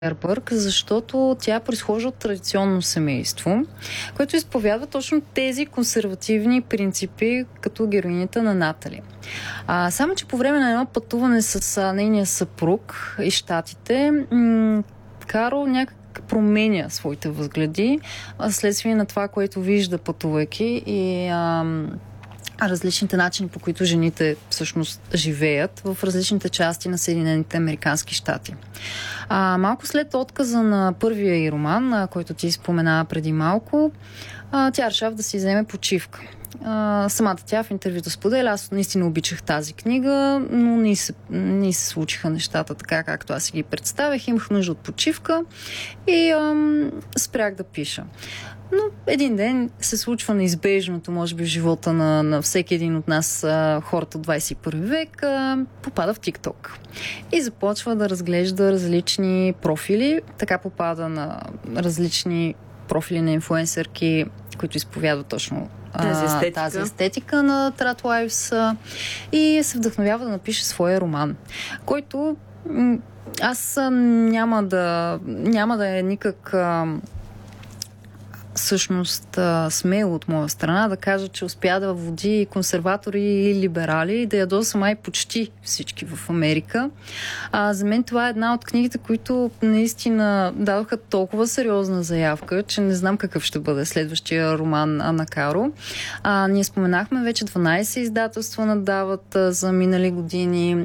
Цукербърг, защото тя произхожда от традиционно семейство, което изповядва точно тези консервативни принципи, като героинята на Натали. Само, че по време на едно пътуване с нейния съпруг и щатите, Карол някак променя своите възгледи, следствие на това, което вижда пътувайки и различните начини, по които жените всъщност живеят в различните части на Съединените американски щати. Малко след отказа на първия и роман, който ти спомена преди малко, тя решава да си вземе почивка. Самата тя в интервюто споделя: аз наистина обичах тази книга, но не се случиха нещата така, както аз си ги представях. Имах нужда от почивка и спрях да пиша. Но един ден се случва неизбежното, може би в живота на всеки един от нас, хората от 21 век, попада в TikTok. И започва да разглежда различни профили. Така попада на различни профили на инфлуенсърки, които изповядват точно тази естетика на Trad Wives, и се вдъхновява да напише своя роман, който аз няма да е никак всъщност смело от моя страна да кажа, че успя да води консерватори и либерали, да ядоса май почти всички в Америка. За мен това е една от книгите, които наистина дадоха толкова сериозна заявка, че не знам какъв ще бъде следващия роман на Каро. Ние споменахме вече 12 издателства надават за минали години.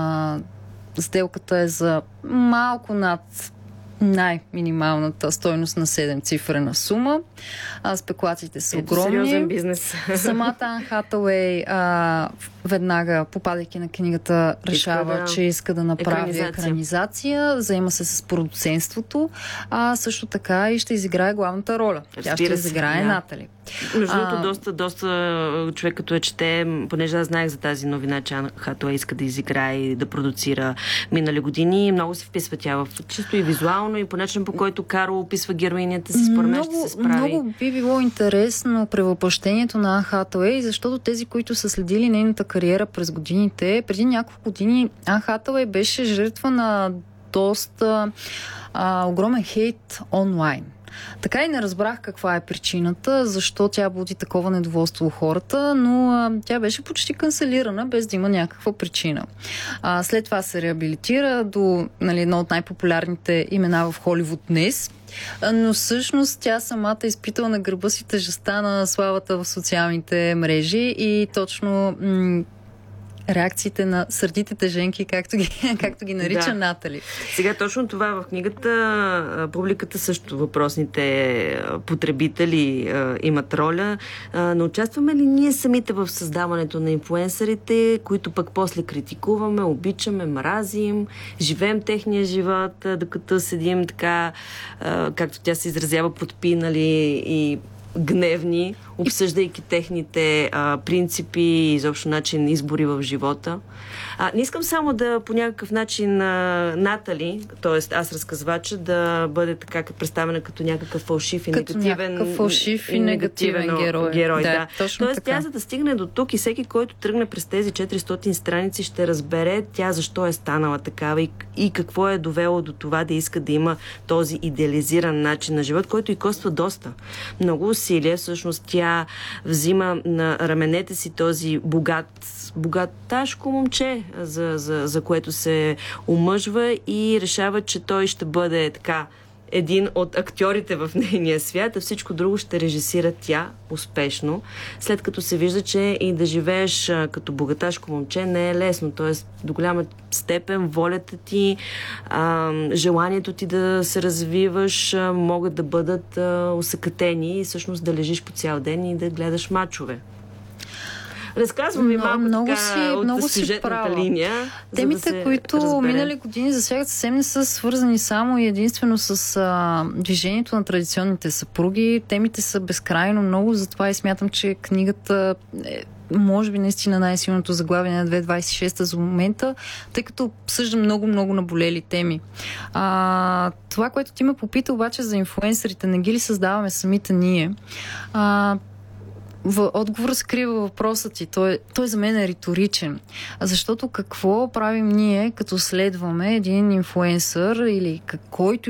Сделката е за малко над най-минималната стойност на 7-цифрена сума. Спекулациите са огромни. Сериозен бизнес. Самата Ан Хатауей веднага, попадайки на книгата, решава, че иска да направи екранизация. Заема се с продуцентството, също така и ще изиграе главната роля. Тя ще изиграе Натали. Между другото, доста човек като чете, понеже аз знаех за тази новина, че Ан Хатауей иска да изиграе и да продуцира минали години. Много се вписва тя в чисто и визуално, и по начин, по който Карл описва героинята си, според мен ще се справи. Много би било интересно превъплъщението на Ан Хатауей, защото тези, които са следили нейната кариера през годините, преди няколко години Ан Хатауей беше жертва на доста огромен хейт онлайн. Така и не разбрах каква е причината, защо тя буди такова недоволство у хората, но тя беше почти канцелирана, без да има някаква причина. След това се реабилитира до едно от най-популярните имена в Холивуд днес, но всъщност тя самата изпитала на гърба си тежестта на славата в социалните мрежи и точно реакциите на сърдитите женки, както ги нарича Натали. Сега точно това в книгата, публиката също, въпросните потребители имат роля. Но участваме ли ние самите в създаването на инфлуенсърите, които пък после критикуваме, обичаме, мразим, живеем техния живот, докато седим така, както тя се изразява, подпинали и гневни, обсъждайки техните принципи и изобщо начин избори в живота. Не искам само да по някакъв начин Натали, т.е. аз разказвача, да бъде така представена като някакъв фалшив и негативен герой. Да. Тоест тя, за да стигне до тук, и всеки, който тръгне през тези 400 страници, ще разбере тя защо е станала такава и какво е довело до това да иска да има този идеализиран начин на живот, който и коства доста. Много усилия. Всъщност тя взима на раменете си този богаташко момче, за което се омъжва, и решава, че той ще бъде така един от актьорите в нейния свят, а всичко друго ще режисира тя успешно, след като се вижда, че и да живееш като богаташко момче не е лесно. Т.е. до голяма степен волята ти, желанието ти да се развиваш могат да бъдат усъкътени и всъщност да лежиш по цял ден и да гледаш мачове. Разказвам ви малко от сюжетната линия. Темите, които минали години засягат, съвсем не са свързани само и единствено с движението на традиционните съпруги. Темите са безкрайно много, затова и смятам, че книгата е може би наистина най-силното заглавие на 2026 за момента, тъй като обсъжда много наболели теми. Това, което ти ме попита обаче за инфлуенсърите, не ги ли създаваме самите ние? В отговора скрива въпросът ти. Той за мен е риторичен. Защото какво правим ние, като следваме един инфлуенсър или който